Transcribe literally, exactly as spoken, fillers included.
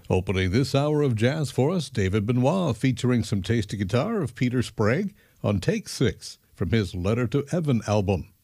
Opening this hour of jazz for us, David Benoit featuring some tasty guitar of Peter Sprague on Take Six from his Letter to Evan album.